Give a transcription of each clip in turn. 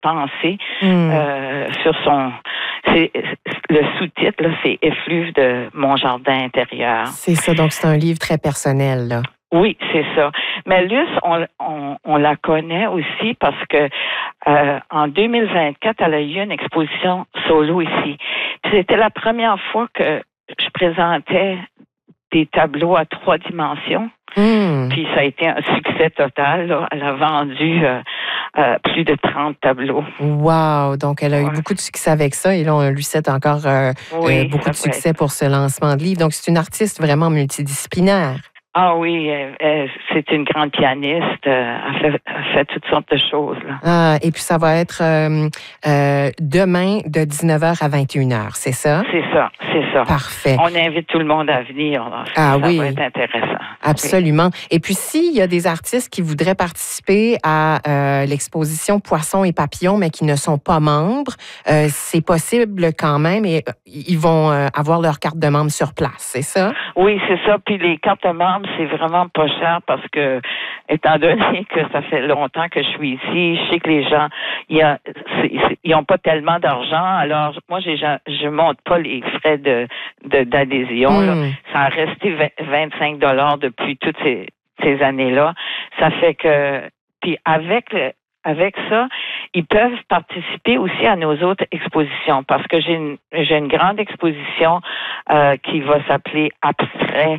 pensée sur son... Le sous-titre, là, c'est « Effluves de mon jardin intérieur ». C'est ça, donc c'est un livre très personnel, là. Oui, c'est ça. Mais Luce, on la connaît aussi parce que en 2024, elle a eu une exposition solo ici. Puis c'était la première fois que je présentais des tableaux à 3 dimensions. Puis ça a été un succès total, là. Elle a vendu plus de 30 tableaux. Wow! Donc, elle a eu beaucoup de succès avec ça. Et là, on lui souhaite encore beaucoup de succès pour ce lancement de livre. Donc, c'est une artiste vraiment multidisciplinaire. Ah oui, c'est une grande pianiste. Elle fait toutes sortes de choses, là. Ah, et puis ça va être demain de 19h à 21h, c'est ça? C'est ça, c'est ça. Parfait. On invite tout le monde à venir. Là. Ça va être intéressant. Absolument. Oui. Et puis, s'il y a des artistes qui voudraient participer à l'exposition Poissons et papillons, mais qui ne sont pas membres, c'est possible quand même et ils vont avoir leur carte de membre sur place, c'est ça? Oui, c'est ça. Puis les cartes de membres, c'est vraiment pas cher parce que, étant donné que ça fait longtemps que je suis ici, je sais que les gens, ils ont pas tellement d'argent. Alors, moi, je monte pas les frais d'adhésion. Là. Ça a resté 25 $ depuis toutes ces années-là. Ça fait que, puis avec ça, ils peuvent participer aussi à nos autres expositions parce que j'ai une grande exposition qui va s'appeler Abstrait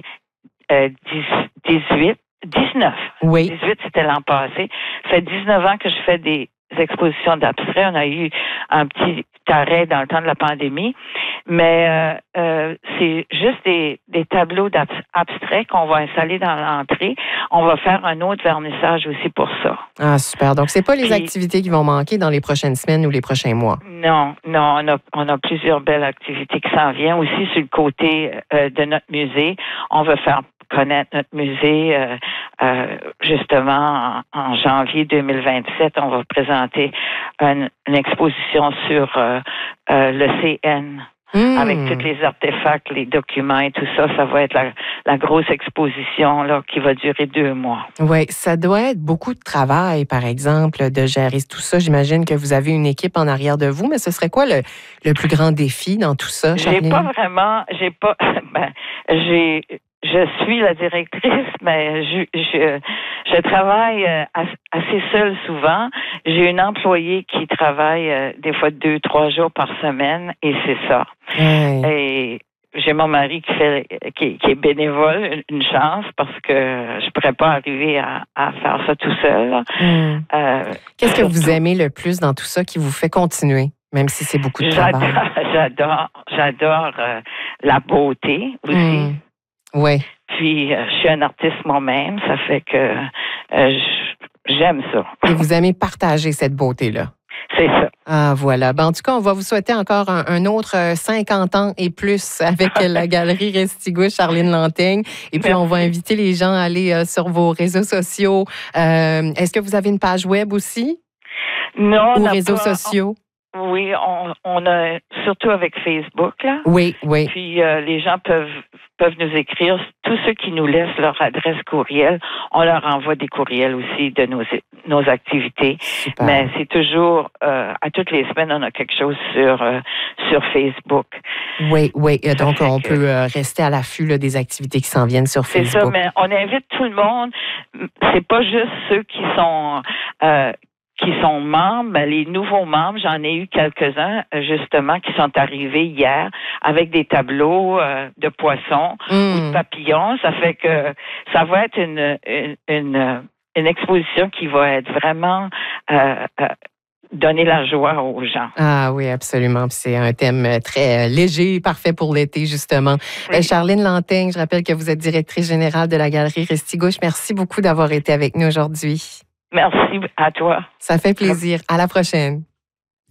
19. Oui. 18, c'était l'an passé. Ça fait 19 ans que je fais des expositions d'abstrait. On a eu un petit arrêt dans le temps de la pandémie, mais c'est juste des tableaux d'abstrait qu'on va installer dans l'entrée. On va faire un autre vernissage aussi pour ça. Ah, super. Donc, c'est pas les activités qui vont manquer dans les prochaines semaines ou les prochains mois. Non, on a plusieurs belles activités qui s'en viennent. Aussi, sur le côté de notre musée, on veut faire connaître notre musée. Justement, en janvier 2027, on va présenter une exposition sur le CN. Avec tous les artefacts, les documents et tout ça, ça va être la grosse exposition là, qui va durer 2 mois. Oui, ça doit être beaucoup de travail, par exemple, de gérer tout ça. J'imagine que vous avez une équipe en arrière de vous, mais ce serait quoi le plus grand défi dans tout ça, Charline? Je suis la directrice, mais je travaille assez seule souvent. J'ai une employée qui travaille des fois 2-3 jours par semaine et c'est ça. Oui. Et j'ai mon mari qui est bénévole, une chance, parce que je pourrais pas arriver à faire ça tout seul. Qu'est-ce que vous aimez le plus dans tout ça qui vous fait continuer, même si c'est beaucoup de travail? J'adore la beauté aussi. Oui. Puis, je suis un artiste moi-même, ça fait que j'aime ça. Et vous aimez partager cette beauté-là? C'est ça. Ah, voilà. Ben, en tout cas, on va vous souhaiter encore un autre 50 ans et plus avec la Galerie Restigouche, Charline Lanteigne. Et puis, on va inviter les gens à aller sur vos réseaux sociaux. Est-ce que vous avez une page web aussi? Non. Ou réseaux sociaux? Oui, on a surtout avec Facebook, là. Oui. Puis les gens peuvent nous écrire. Tous ceux qui nous laissent leur adresse courriel, on leur envoie des courriels aussi de nos activités. Super. Mais c'est toujours, à toutes les semaines, on a quelque chose sur Facebook. Oui. Donc, on peut rester à l'affût là, des activités qui s'en viennent sur Facebook. C'est ça, mais on invite tout le monde. C'est pas juste ceux qui sont membres, ben, les nouveaux membres, j'en ai eu quelques-uns, justement, qui sont arrivés hier avec des tableaux de poissons ou de papillons. Ça fait que ça va être une exposition qui va être vraiment donner la joie aux gens. Ah oui, absolument. C'est un thème très léger, parfait pour l'été, justement. Oui. Charline Lanteigne, je rappelle que vous êtes directrice générale de la Galerie Restigouche. Merci beaucoup d'avoir été avec nous aujourd'hui. Merci à toi. Ça fait plaisir. À la prochaine.